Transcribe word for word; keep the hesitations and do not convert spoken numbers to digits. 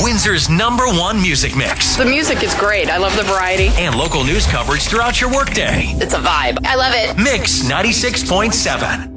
Windsor's number one music mix. The music is great. I love the variety. And local news coverage throughout your workday. It's a vibe. I love it. Mix ninety-six point seven.